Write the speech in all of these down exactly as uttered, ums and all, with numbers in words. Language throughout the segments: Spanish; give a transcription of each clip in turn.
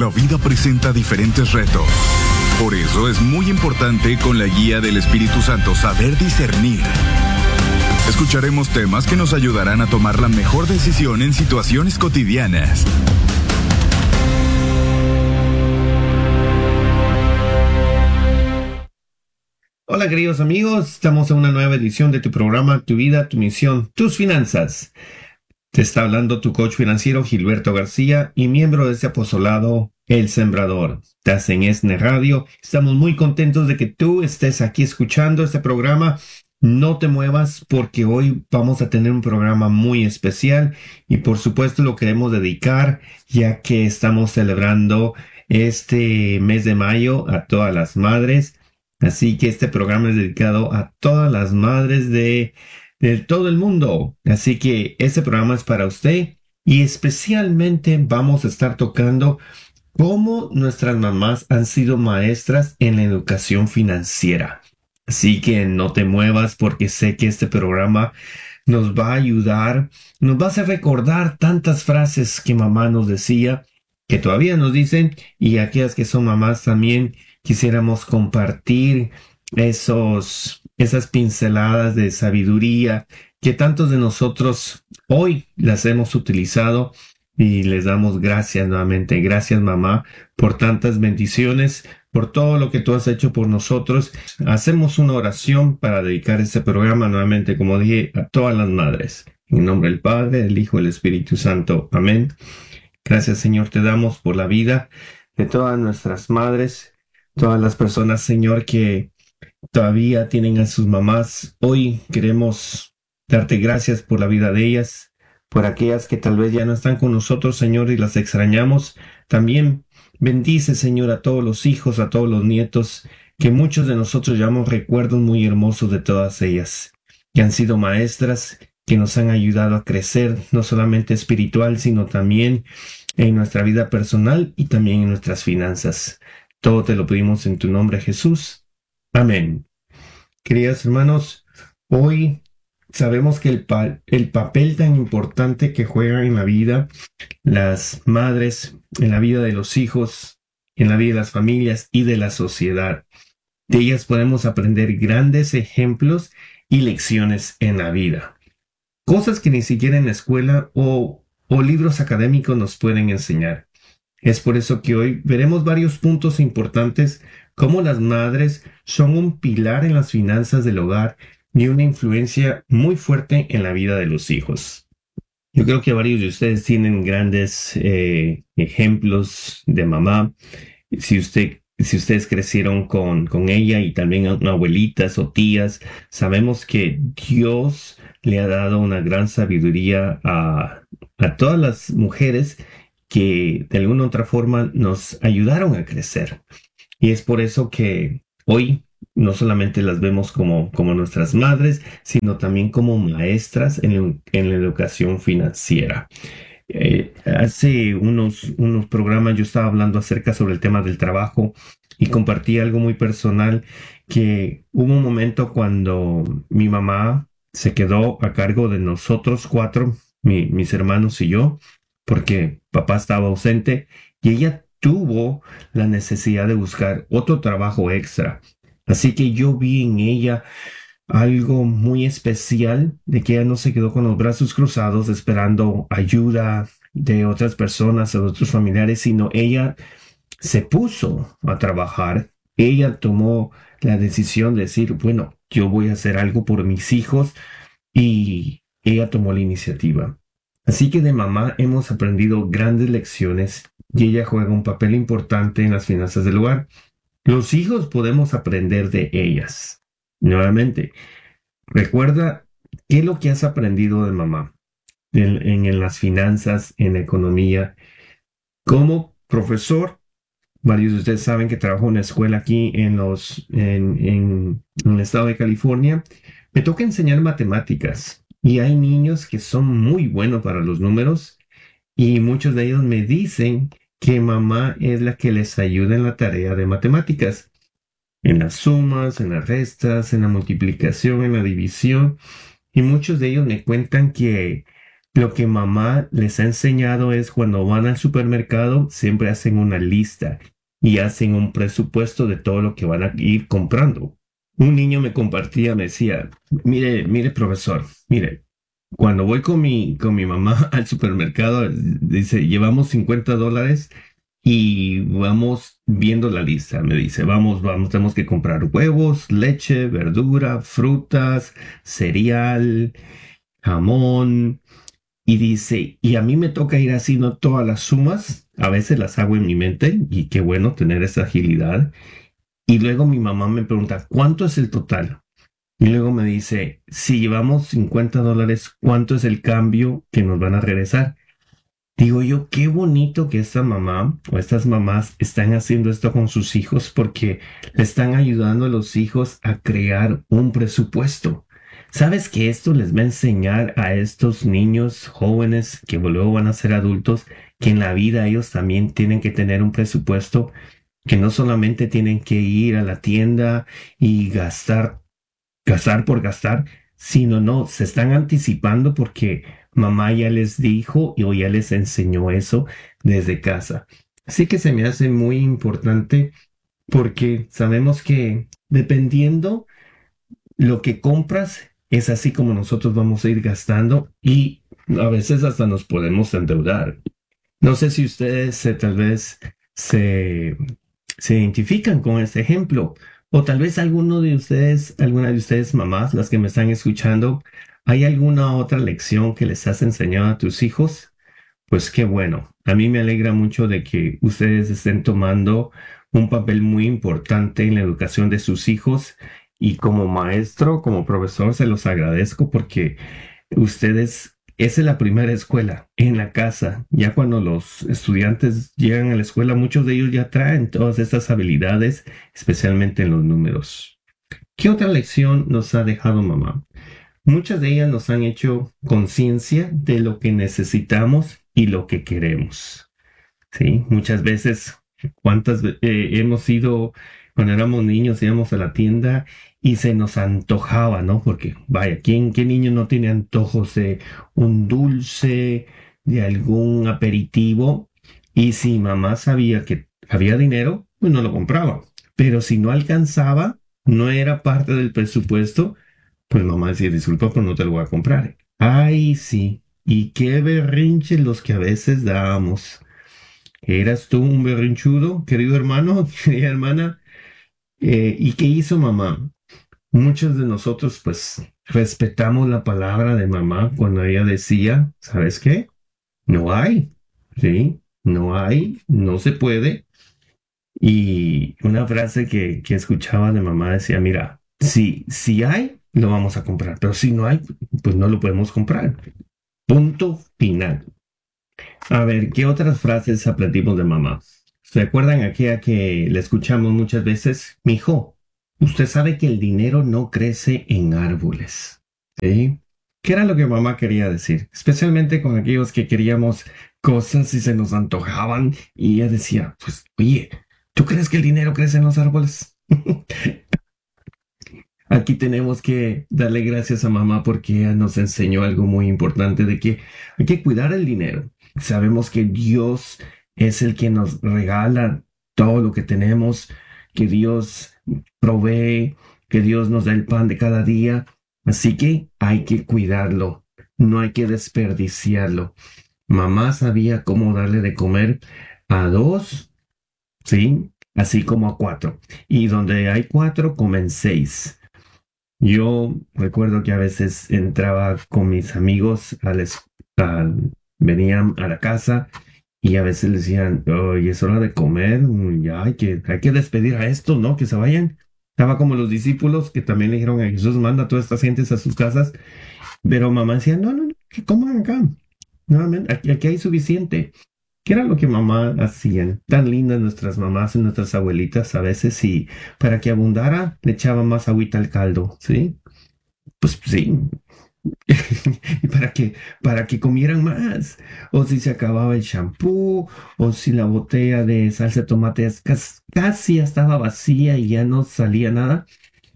La vida presenta diferentes retos. Por eso es muy importante, con la guía del Espíritu Santo, saber discernir. Escucharemos temas que nos ayudarán a tomar la mejor decisión en situaciones cotidianas. Hola queridos amigos, estamos en una nueva edición de tu programa Tu Vida, Tu Misión, Tus Finanzas. Te está hablando tu coach financiero Gilberto García y miembro de este apostolado El Sembrador. Estás en ESNE Radio. Estamos muy contentos de que tú estés aquí escuchando este programa. No te muevas porque hoy vamos a tener un programa muy especial y por supuesto lo queremos dedicar ya que estamos celebrando este mes de mayo a todas las madres. Así que este programa es dedicado a todas las madres de, de todo el mundo. Así que este programa es para usted y especialmente vamos a estar tocando cómo nuestras mamás han sido maestras en la educación financiera. Así que no te muevas porque sé que este programa nos va a ayudar, nos va a hacer recordar tantas frases que mamá nos decía, que todavía nos dicen, y aquellas que son mamás también quisiéramos compartir esos, esas pinceladas de sabiduría que tantos de nosotros hoy las hemos utilizado y les damos gracias nuevamente. Gracias mamá por tantas bendiciones, por todo lo que tú has hecho por nosotros. Hacemos una oración para dedicar este programa nuevamente, como dije, a todas las madres. En nombre del Padre, del Hijo y del Espíritu Santo. Amén. Gracias Señor te damos por la vida de todas nuestras madres, todas las personas, Señor, que todavía tienen a sus mamás. Hoy queremos darte gracias por la vida de ellas, por aquellas que tal vez ya no están con nosotros, Señor, y las extrañamos. También bendice, Señor, a todos los hijos, a todos los nietos, que muchos de nosotros llevamos recuerdos muy hermosos de todas ellas, que han sido maestras, que nos han ayudado a crecer, no solamente espiritual, sino también en nuestra vida personal y también en nuestras finanzas. Todo te lo pedimos en tu nombre, Jesús. Amén. Queridos hermanos, hoy sabemos que el, pa- el papel tan importante que juegan en la vida las madres, en la vida de los hijos, en la vida de las familias y de la sociedad. De ellas podemos aprender grandes ejemplos y lecciones en la vida. Cosas que ni siquiera en la escuela o, o libros académicos nos pueden enseñar. Es por eso que hoy veremos varios puntos importantes, cómo las madres son un pilar en las finanzas del hogar y una influencia muy fuerte en la vida de los hijos. Yo creo que varios de ustedes tienen grandes eh, ejemplos de mamá. Si usted, si ustedes crecieron con, con ella y también abuelitas o tías, sabemos que Dios le ha dado una gran sabiduría a, a todas las mujeres que de alguna u otra forma nos ayudaron a crecer. Y es por eso que hoy no solamente las vemos como, como nuestras madres, sino también como maestras en, en la educación financiera. Eh, hace unos, unos programas yo estaba hablando acerca sobre el tema del trabajo y compartí algo muy personal, que hubo un momento cuando mi mamá se quedó a cargo de nosotros cuatro, mi- mis hermanos y yo, porque papá estaba ausente y ella tuvo la necesidad de buscar otro trabajo extra. Así que yo vi en ella algo muy especial, de que ella no se quedó con los brazos cruzados esperando ayuda de otras personas, de otros familiares, sino ella se puso a trabajar. Ella tomó la decisión de decir, bueno, yo voy a hacer algo por mis hijos, y ella tomó la iniciativa. Así que de mamá hemos aprendido grandes lecciones y ella juega un papel importante en las finanzas del hogar. Los hijos podemos aprender de ellas. Nuevamente, recuerda qué es lo que has aprendido de mamá en, en- en las finanzas, en la economía. Como profesor, varios de ustedes saben que trabajo en una escuela aquí en los, en, en, en el estado de California. Me toca enseñar matemáticas y hay niños que son muy buenos para los números y muchos de ellos me dicen que mamá es la que les ayuda en la tarea de matemáticas, en las sumas, en las restas, en la multiplicación, en la división. Y muchos de ellos me cuentan que Lo que mamá les ha enseñado es cuando van al supermercado, siempre hacen una lista y hacen un presupuesto de todo lo que van a ir comprando. Un niño me compartía, me decía, mire, mire, profesor, mire, cuando voy con mi, con mi mamá al supermercado, dice, llevamos cincuenta dólares y vamos viendo la lista. Me dice, vamos, vamos, tenemos que comprar huevos, leche, verdura, frutas, cereal, jamón. Y dice, y a mí me toca ir haciendo todas las sumas, a veces las hago en mi mente, y qué bueno tener esa agilidad. Y luego mi mamá me pregunta, ¿cuánto es el total? Y luego me dice, si llevamos cincuenta dólares, ¿cuánto es el cambio que nos van a regresar? Digo yo, qué bonito que esta mamá o estas mamás están haciendo esto con sus hijos porque le están ayudando a los hijos a crear un presupuesto. ¿Sabes que esto les va a enseñar a estos niños jóvenes que luego van a ser adultos que en la vida ellos también tienen que tener un presupuesto, que no solamente tienen que ir a la tienda y gastar gastar por gastar, sino no, se están anticipando porque mamá ya les dijo y o ya les enseñó eso desde casa. Así que se me hace muy importante porque sabemos que dependiendo lo que compras, es así como nosotros vamos a ir gastando y a veces hasta nos podemos endeudar. No sé si ustedes eh, tal vez se, se identifican con este ejemplo o tal vez alguno de ustedes, alguna de ustedes mamás, las que me están escuchando, ¿hay alguna otra lección que les has enseñado a tus hijos? Pues qué bueno. A mí me alegra mucho de que ustedes estén tomando un papel muy importante en la educación de sus hijos y como maestro, como profesor, se los agradezco porque ustedes, esa es la primera escuela en la casa. Ya cuando los estudiantes llegan a la escuela, muchos de ellos ya traen todas estas habilidades, especialmente en los números. ¿Qué otra lección nos ha dejado mamá? Muchas de ellas nos han hecho conciencia de lo que necesitamos y lo que queremos. Sí, muchas veces, cuántas ve- eh, hemos ido, cuando éramos niños, íbamos a la tienda y se nos antojaba, ¿no? Porque, vaya, ¿quién, qué niño no tiene antojos de un dulce, de algún aperitivo? Y si mamá sabía que había dinero, pues no lo compraba. Pero si no alcanzaba, no era parte del presupuesto, pues mamá decía, disculpa, pero no te lo voy a comprar. Ay, sí. Y qué berrinche los que a veces dábamos. ¿Eras tú un berrinchudo, querido hermano, querida hermana? Eh, ¿y qué hizo mamá? Muchos de nosotros, pues, respetamos la palabra de mamá cuando ella decía, ¿sabes qué? No hay, ¿sí? No hay, no se puede. Y una frase que, que escuchaba de mamá decía, mira, si, si hay, lo vamos a comprar, pero si no hay, pues no lo podemos comprar. Punto final. A ver, ¿qué otras frases aprendimos de mamá? ¿Se acuerdan aquella que le escuchamos muchas veces? Mijo, usted sabe que el dinero no crece en árboles. ¿Sí? ¿Qué era lo que mamá quería decir? Especialmente con aquellos que queríamos cosas y se nos antojaban y ella decía, pues, oye, ¿tú crees que el dinero crece en los árboles? Aquí tenemos que darle gracias a mamá porque ella nos enseñó algo muy importante de que hay que cuidar el dinero. Sabemos que Dios es el que nos regala todo lo que tenemos, que Dios provee, que Dios nos da el pan de cada día. Así que hay que cuidarlo, no hay que desperdiciarlo. Mamá sabía cómo darle de comer a dos, ¿sí? Así como a cuatro. Y donde hay cuatro, comen seis. Yo recuerdo que a veces entraba con mis amigos, a la es- a- venían a la casa y a veces les decían, oye, es hora de comer, mm, ya hay que, hay que despedir a estos, ¿no? Que se vayan. Estaba como los discípulos que también le dijeron a Jesús, manda a todas estas gentes a sus casas, pero mamá decía, no, no, no, que coman acá. Nuevamente, aquí, aquí hay suficiente. ¿Qué era lo que mamá hacían? Tan lindas nuestras mamás y nuestras abuelitas a veces y para que abundara le echaban más agüita al caldo, ¿sí? Pues sí, y para que, para que comieran más. O si se acababa el champú, o si la botella de salsa de tomate es cas- casi ya estaba vacía y ya no salía nada.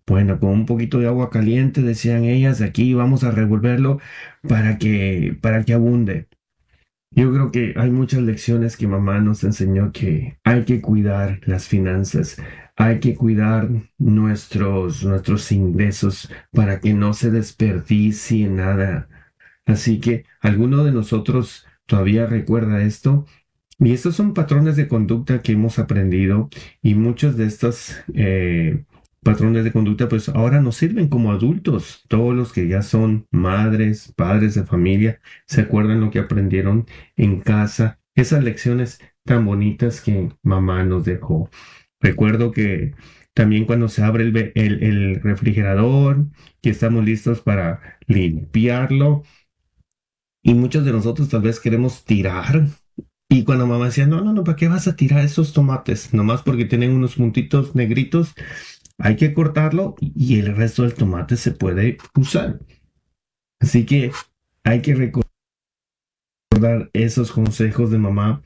Bueno, con un poquito de agua caliente, decían ellas, aquí vamos a revolverlo para que, para que abunde. Yo creo que hay muchas lecciones que mamá nos enseñó que hay que cuidar las finanzas, hay que cuidar nuestros, nuestros ingresos para que no se desperdicie nada. Así que, ¿alguno de nosotros todavía recuerda esto? Y estos son patrones de conducta que hemos aprendido y muchos de estos eh, patrones de conducta pues ahora nos sirven como adultos. Todos los que ya son madres, padres de familia, se acuerdan lo que aprendieron en casa, esas lecciones tan bonitas que mamá nos dejó. Recuerdo que también cuando se abre el, ve- el el refrigerador, que estamos listos para limpiarlo y muchos de nosotros tal vez queremos tirar. Y cuando mamá decía, no, no, no, ¿para qué vas a tirar esos tomates? Nomás porque tienen unos puntitos negritos, hay que cortarlo y el resto del tomate se puede usar. Así que hay que recordar esos consejos de mamá.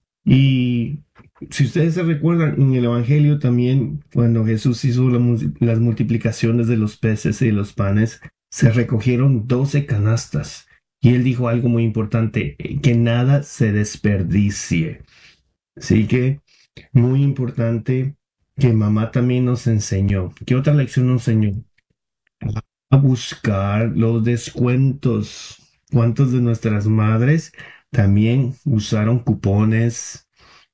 Y si ustedes se recuerdan en el Evangelio también, cuando Jesús hizo la mu- las multiplicaciones de los peces y de los panes, se recogieron doce canastas. Y él dijo algo muy importante, eh, que nada se desperdicie. Así que muy importante que mamá también nos enseñó. ¿Qué otra lección nos enseñó? A buscar los descuentos. ¿Cuántos de nuestras madres también usaron cupones?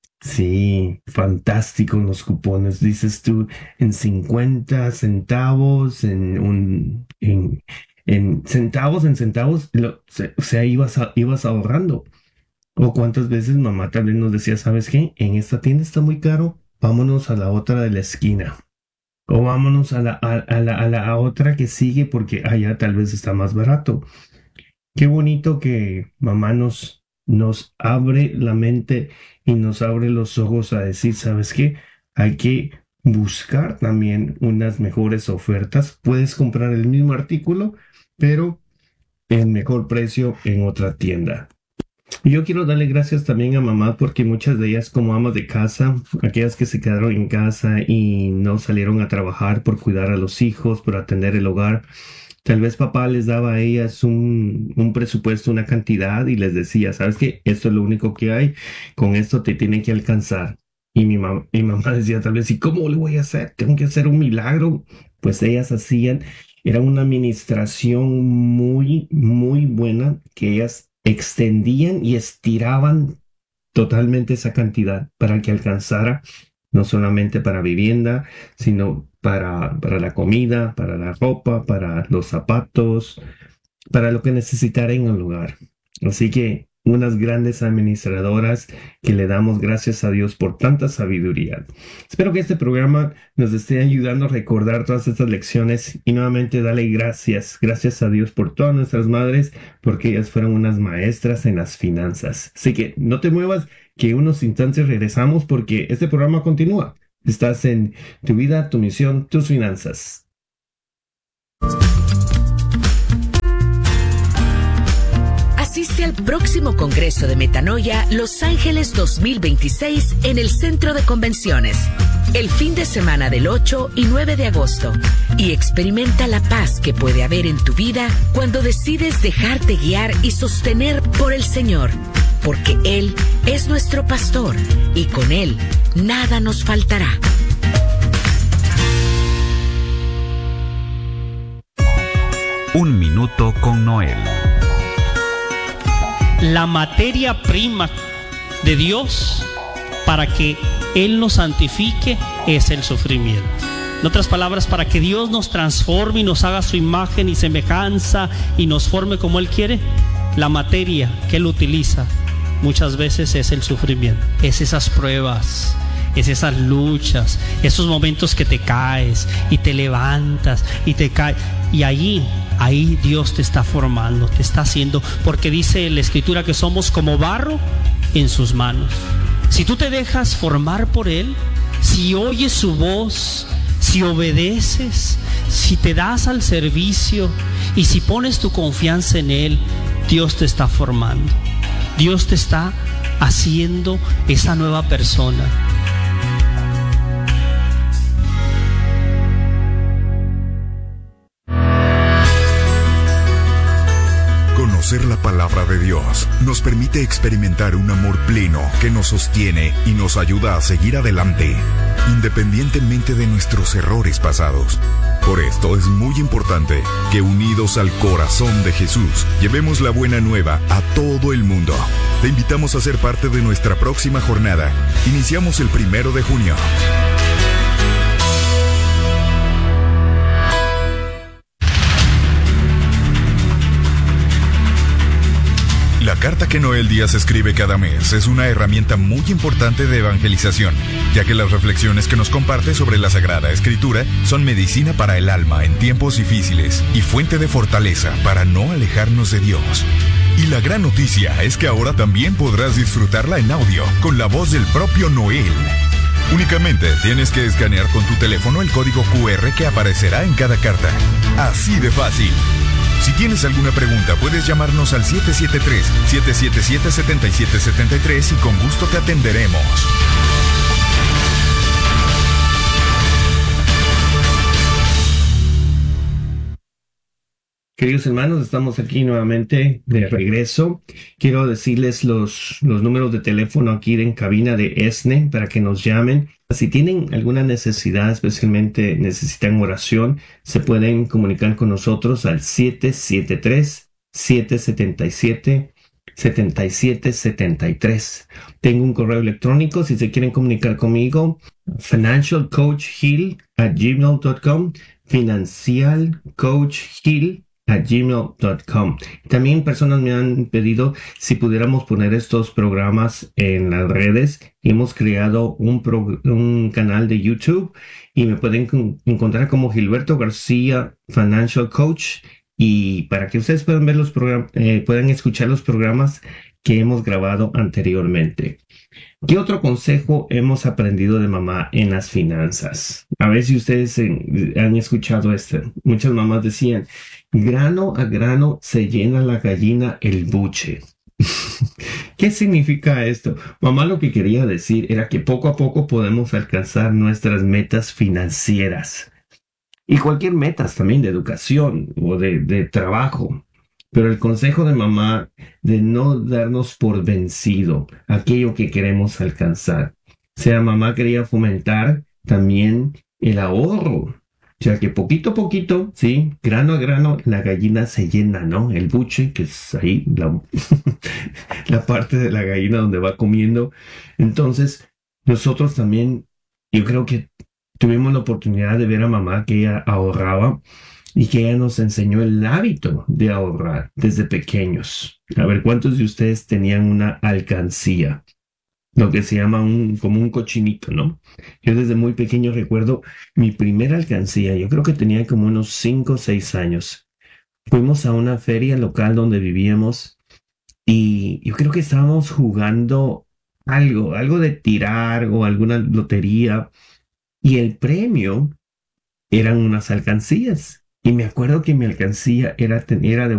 Sí, fantásticos los cupones. Dices tú, en cincuenta centavos, en un, en, en centavos, en centavos, lo- se- o sea, ibas, a- ibas ahorrando. O cuántas veces mamá también nos decía, ¿sabes qué? En esta tienda está muy caro, vámonos a la otra de la esquina. O vámonos a la, a, a la, a la otra que sigue porque allá tal vez está más barato. Qué bonito que mamá nos, nos abre la mente y nos abre los ojos a decir, ¿sabes qué? Hay que buscar también unas mejores ofertas. Puedes comprar el mismo artículo, pero en mejor precio en otra tienda. Y yo quiero darle gracias también a mamá porque muchas de ellas como amas de casa, aquellas que se quedaron en casa y no salieron a trabajar por cuidar a los hijos, por atender el hogar, tal vez papá les daba a ellas un, un presupuesto, una cantidad y les decía, ¿sabes qué? Esto es lo único que hay, con esto te tiene que alcanzar. Y mi, mam- mi mamá decía tal vez, ¿y cómo le voy a hacer? Tengo que hacer un milagro. Pues ellas hacían, era una administración muy, muy buena que ellas extendían y estiraban totalmente esa cantidad para que alcanzara no solamente para vivienda, sino para, para la comida, para la ropa, para los zapatos, para lo que necesitara en el lugar. Así que unas grandes administradoras que le damos gracias a Dios por tanta sabiduría. Espero que este programa nos esté ayudando a recordar todas estas lecciones y nuevamente darle gracias, gracias a Dios por todas nuestras madres, porque ellas fueron unas maestras en las finanzas. Así que no te muevas, que unos instantes regresamos porque este programa continúa. Estás en Tu Vida, Tu Misión, Tus Finanzas. Asiste al próximo Congreso de Metanoia Los Ángeles dos mil veintiséis en el Centro de Convenciones, el fin de semana del ocho y nueve de agosto, y experimenta la paz que puede haber en tu vida cuando decides dejarte guiar y sostener por el Señor, porque Él es nuestro pastor y con Él nada nos faltará. Un minuto con Noel. La materia prima de Dios para que Él nos santifique es el sufrimiento. En otras palabras, para que Dios nos transforme y nos haga su imagen y semejanza y nos forme como Él quiere, la materia que Él utiliza muchas veces es el sufrimiento, es esas pruebas, es esas luchas, esos momentos que te caes y te levantas y te caes, y allí Ahí Dios te está formando, te está haciendo, porque dice la Escritura que somos como barro en sus manos. Si tú te dejas formar por Él, si oyes su voz, si obedeces, si te das al servicio y si pones tu confianza en Él, Dios te está formando. Dios te está haciendo esa nueva persona. Conocer la palabra de Dios nos permite experimentar un amor pleno que nos sostiene y nos ayuda a seguir adelante, independientemente de nuestros errores pasados. Por esto es muy importante que, unidos al corazón de Jesús, llevemos la buena nueva a todo el mundo. Te invitamos a ser parte de nuestra próxima jornada. Iniciamos el primero de junio. La carta que Noel Díaz escribe cada mes es una herramienta muy importante de evangelización, ya que las reflexiones que nos comparte sobre la Sagrada Escritura son medicina para el alma en tiempos difíciles y fuente de fortaleza para no alejarnos de Dios. Y la gran noticia es que ahora también podrás disfrutarla en audio con la voz del propio Noel. Únicamente tienes que escanear con tu teléfono el código cu erre que aparecerá en cada carta. Así de fácil. Si tienes alguna pregunta, puedes llamarnos al siete siete tres, siete siete siete, siete siete siete tres y con gusto te atenderemos. Queridos hermanos, estamos aquí nuevamente de regreso. Quiero decirles los, los números de teléfono aquí en cabina de E S N E para que nos llamen. Si tienen alguna necesidad, especialmente necesitan oración, se pueden comunicar con nosotros al siete siete tres, siete siete siete, siete siete siete tres. Tengo un correo electrónico si se quieren comunicar conmigo, financial coach hill at gmail dot com, financial coach hill at gmail dot com. También personas me han pedido si pudiéramos poner estos programas en las redes. Hemos creado un, pro, un canal de YouTube y me pueden con, encontrar como Gilberto García Financial Coach, y para que ustedes puedan ver los programas, eh, puedan escuchar los programas que hemos grabado anteriormente. ¿Qué otro consejo hemos aprendido de mamá en las finanzas? A ver si ustedes eh, han escuchado esto. Muchas mamás decían, grano a grano se llena la gallina el buche. ¿Qué significa esto? Mamá lo que quería decir era que poco a poco podemos alcanzar nuestras metas financieras. Y cualquier metas también de educación o de, de trabajo. Pero el consejo de mamá de no darnos por vencido aquello que queremos alcanzar. O sea, mamá quería fomentar también el ahorro. O sea, que poquito a poquito, sí, grano a grano, la gallina se llena, ¿no? El buche, que es ahí la, la parte de la gallina donde va comiendo. Entonces, nosotros también, yo creo que tuvimos la oportunidad de ver a mamá que ella ahorraba y que ella nos enseñó el hábito de ahorrar desde pequeños. A ver, ¿cuántos de ustedes tenían una alcancía? Lo que se llama un, como un cochinito, ¿no? Yo desde muy pequeño recuerdo mi primera alcancía. Yo creo que tenía como unos cinco o seis años. Fuimos a una feria local donde vivíamos y yo creo que estábamos jugando algo, algo de tirar o alguna lotería. Y el premio eran unas alcancías. Y me acuerdo que mi alcancía era, era de